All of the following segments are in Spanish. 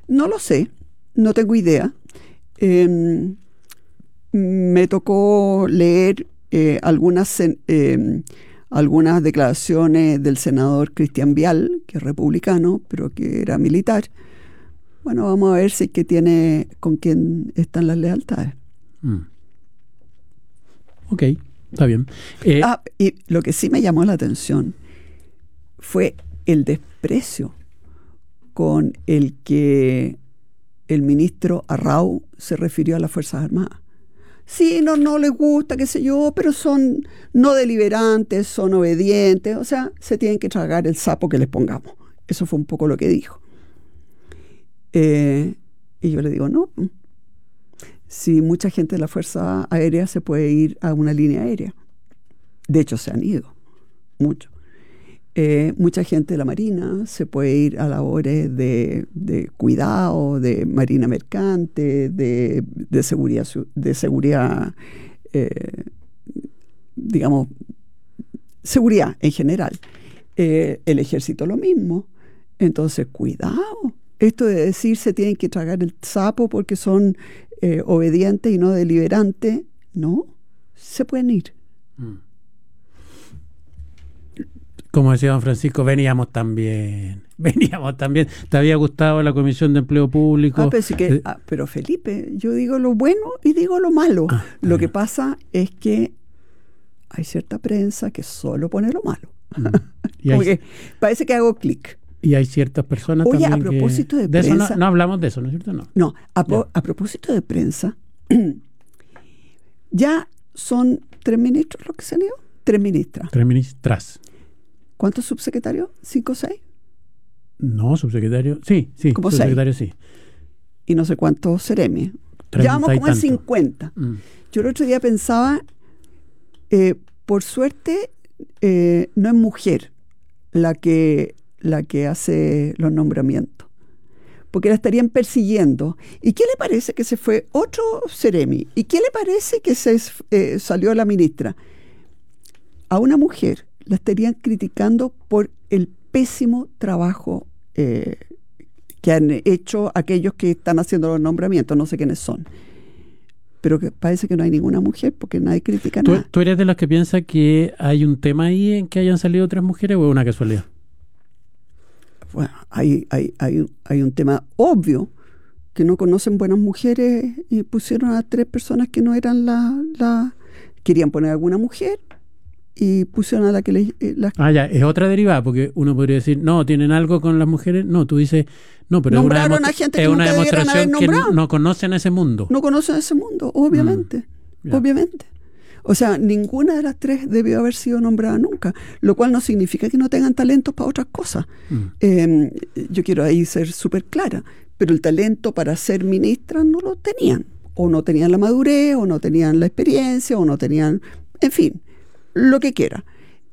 No lo sé, no tengo idea. Me tocó leer algunas declaraciones del senador Cristian Vial, que es republicano, pero que era militar. Bueno, vamos a ver si es que tiene con quién están las lealtades. Ok, está bien. Y lo que sí me llamó la atención fue el desprecio con el que el ministro Arrau se refirió a las Fuerzas Armadas. Sí, no les gusta, qué sé yo, pero son no deliberantes, son obedientes, o sea, se tienen que tragar el sapo que les pongamos. Eso fue un poco lo que dijo. Y yo le digo, no, si mucha gente de la Fuerza Aérea se puede ir a una línea aérea. De hecho, se han ido, mucho. Mucha gente de la Marina se puede ir a labores de cuidado, de marina mercante, de seguridad, digamos, seguridad en general. El ejército lo mismo. Entonces, cuidado. Esto de decir se tienen que tragar el sapo porque son obedientes y no deliberantes, no, se pueden ir. Como decía don Francisco, veníamos también. ¿Te había gustado la Comisión de Empleo Público? Pero Felipe, yo digo lo bueno y digo lo malo. Lo que pasa es que hay cierta prensa que solo pone lo malo. Porque parece que hago clic. Y hay ciertas personas también a propósito de prensa... Eso no hablamos de eso, ¿no es cierto? No, a propósito de prensa, ya son 3 ministros los que se han ido. 3 ministras. 3 ministras. ¿Cuántos subsecretarios? ¿5 o 6? No, subsecretario. Sí, como subsecretario 6. Sí. Y no sé cuántos seremi. Ya vamos como en 50. Yo el otro día pensaba, por suerte, no es mujer la que hace los nombramientos, porque la estarían persiguiendo. ¿Y qué le parece que se fue otro seremi? ¿Y qué le parece que salió la ministra? A una mujer la estarían criticando por el pésimo trabajo que han hecho aquellos que están haciendo los nombramientos, no sé quiénes son. Pero que parece que no hay ninguna mujer porque nadie critica nada. ¿Tú eres de los que piensa que hay un tema ahí en que hayan salido 3 mujeres o es una casualidad? Bueno, hay un tema obvio, que no conocen buenas mujeres y pusieron a 3 personas que no eran querían poner a alguna mujer y pusieron a la que ya, es otra derivada, porque uno podría decir, no, ¿tienen algo con las mujeres? No, tú dices, no, pero nombraron es una demostración que no conocen ese mundo. No conocen ese mundo, obviamente, obviamente. O sea, ninguna de las 3 debió haber sido nombrada nunca, lo cual no significa que no tengan talentos para otras cosas. Yo quiero ahí ser súper clara, pero el talento para ser ministra no lo tenían, o no tenían la madurez, o no tenían la experiencia, o no tenían, en fin, lo que quiera.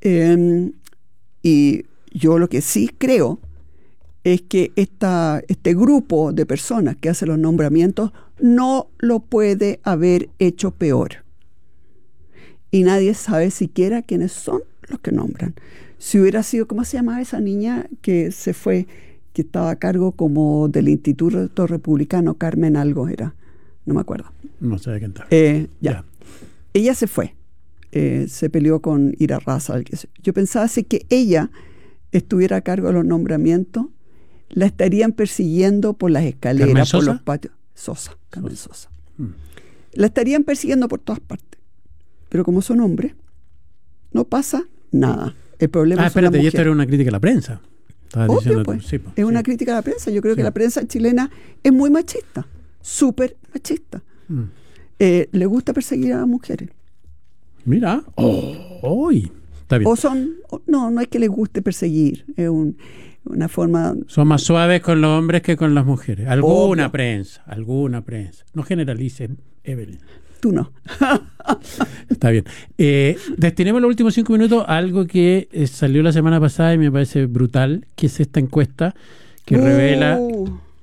Y yo lo que sí creo es que este grupo de personas que hace los nombramientos no lo puede haber hecho peor. Y nadie sabe siquiera quiénes son los que nombran. Si hubiera sido, ¿cómo se llamaba esa niña que se fue, que estaba a cargo como del Instituto Republicano? Carmen algo era, no me acuerdo. No sé de quién está. Ya. Ella se fue, se peleó con Ira Raza. Yo pensaba si que ella estuviera a cargo de los nombramientos, la estarían persiguiendo por las escaleras, por los patios. Carmen Sosa. La estarían persiguiendo por todas partes. Pero como son hombres, no pasa nada. El problema es espérate, y esto era una crítica a la prensa. Obvio, pues. Es una crítica a la prensa. Yo creo que la prensa chilena es muy machista, súper machista. Le gusta perseguir a las mujeres. Mira, está bien. No es que les guste perseguir, es una forma... Son más suaves con los hombres que con las mujeres. Alguna prensa. No generalices, Evelyn. Tú no. Está bien. Destinemos los últimos 5 minutos a algo que salió la semana pasada y me parece brutal, que es esta encuesta que revela...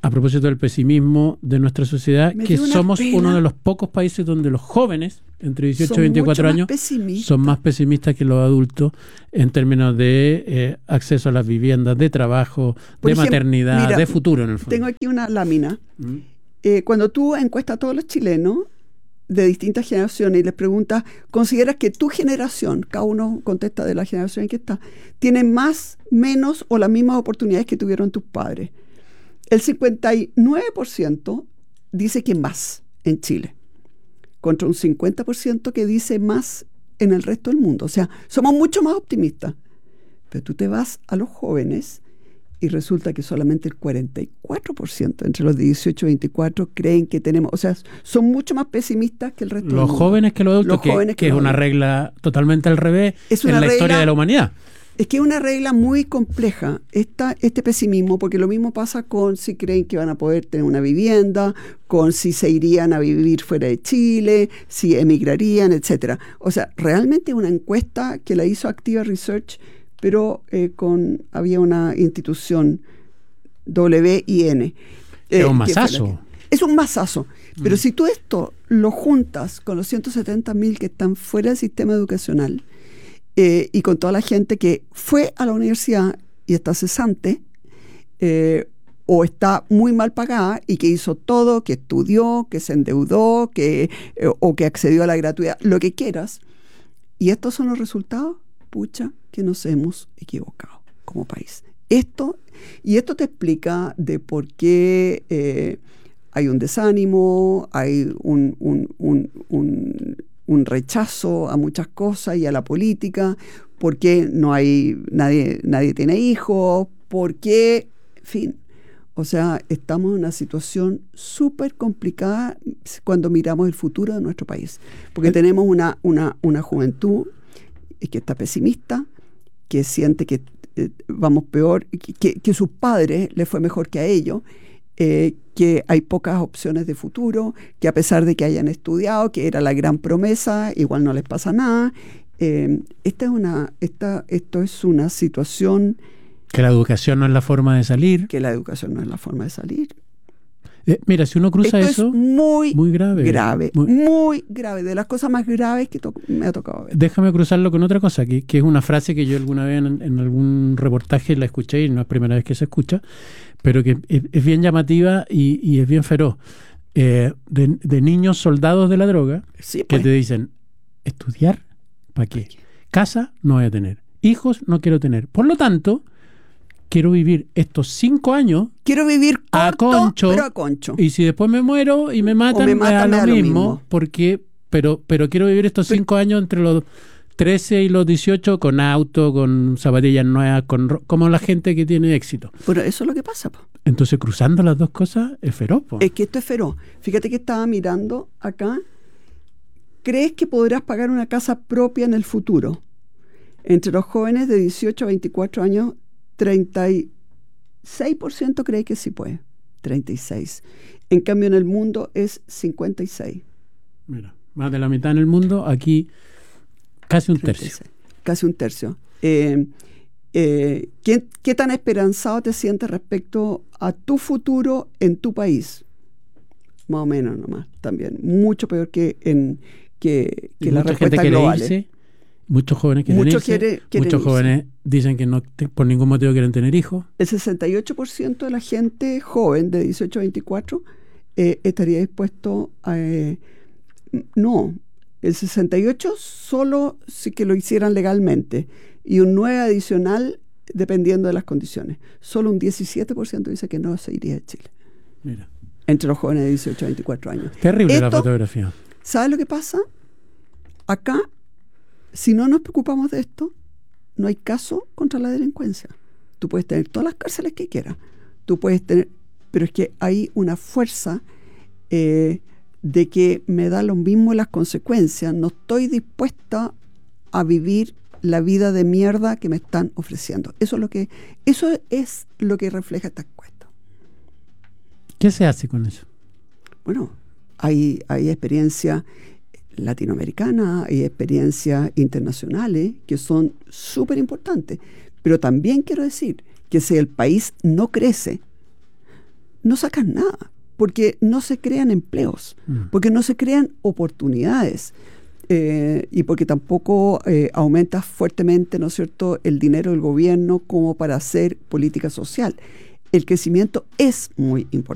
a propósito del pesimismo de nuestra sociedad, que somos uno de los pocos países donde los jóvenes entre 18 y 24 años son más pesimistas que los adultos en términos de acceso a las viviendas, de trabajo, de maternidad, mira, de futuro en el fondo. Tengo aquí una lámina. Cuando tú encuestas a todos los chilenos de distintas generaciones y les preguntas, ¿consideras que tu generación, cada uno contesta de la generación en que está, tiene más, menos o las mismas oportunidades que tuvieron tus padres? El 59% dice que más en Chile, contra un 50% que dice más en el resto del mundo. O sea, somos mucho más optimistas. Pero tú te vas a los jóvenes y resulta que solamente el 44% entre los 18 y 24 creen que tenemos, o sea, son mucho más pesimistas que el resto del mundo. Los jóvenes que los adultos, que es una regla totalmente al revés en la historia de la humanidad. Es que es una regla muy compleja, este pesimismo, porque lo mismo pasa con si creen que van a poder tener una vivienda, con si se irían a vivir fuera de Chile, si emigrarían, etcétera. O sea, realmente una encuesta que la hizo Activa Research, pero había una institución, WIN. Es un masazo. Es un masazo. Pero si tú esto lo juntas con los 170.000 que están fuera del sistema educacional, y con toda la gente que fue a la universidad y está cesante, o está muy mal pagada y que hizo todo, que estudió, que se endeudó, o que accedió a la gratuidad, lo que quieras, y estos son los resultados, pucha, que nos hemos equivocado como país. Esto te explica de por qué hay un desánimo, hay un rechazo a muchas cosas y a la política, porque no hay nadie tiene hijos, porque, en fin, o sea, estamos en una situación súper complicada cuando miramos el futuro de nuestro país, porque tenemos una juventud que está pesimista, que siente que vamos peor, que sus padres les fue mejor que a ellos, que hay pocas opciones de futuro, que a pesar de que hayan estudiado, que era la gran promesa, igual no les pasa nada. Esto es una situación... Que la educación no es la forma de salir. Mira, si uno cruza esto eso, es muy grave. Muy grave, de las cosas más graves que me ha tocado ver. Déjame cruzarlo con otra cosa, que es una frase que yo alguna vez en algún reportaje la escuché, y no es primera vez que se escucha, pero que es bien llamativa y es bien feroz. De niños soldados de la droga, sí, pues, que te dicen, estudiar, ¿para qué? Casa no voy a tener, hijos no quiero tener. Por lo tanto, quiero vivir estos 5 años. Quiero vivir corto, pero a concho. Y si después me muero y me matan, me da lo mismo. Porque, pero quiero vivir estos 5 años entre los 13 y los 18 con auto, con zapatillas nuevas, como la gente que tiene éxito. Bueno, eso es lo que pasa, po. Entonces, cruzando las dos cosas, es feroz, po. Es que esto es feroz. Fíjate que estaba mirando acá. ¿Crees que podrás pagar una casa propia en el futuro? Entre los jóvenes de 18 a 24 años, 36% cree que sí puede. 36%. En cambio, en el mundo es 56%. Mira, más de la mitad en el mundo, aquí casi un 36. Tercio. Casi un tercio. ¿Qué tan esperanzado te sientes respecto a tu futuro en tu país? Más o menos nomás, también. Mucho peor que las respuestas globales. Muchos jóvenes quieren irse. Muchos jóvenes dicen que no por ningún motivo quieren tener hijos. El 68% de la gente joven de 18 a 24 estaría dispuesto a... no, el 68% solo si que lo hicieran legalmente y un 9% adicional dependiendo de las condiciones. Solo un 17% dice que no se iría de Chile. Mira. Entre los jóvenes de 18 a 24 años. Terrible la fotografía. ¿Sabes lo que pasa? Acá, si no nos preocupamos de esto, no hay caso contra la delincuencia. Tú puedes tener todas las cárceles que quieras. Tú puedes tener... Pero es que hay una fuerza de que me da lo mismo las consecuencias. No estoy dispuesta a vivir la vida de mierda que me están ofreciendo. Eso es lo que refleja esta encuesta. ¿Qué se hace con eso? Bueno, hay experiencias latinoamericanas, hay experiencias internacionales que son súper importantes. Pero también quiero decir que si el país no crece, no sacan nada, porque no se crean empleos, porque no se crean oportunidades. Y porque tampoco aumenta fuertemente, ¿no es cierto?, el dinero del gobierno como para hacer política social. El crecimiento es muy importante.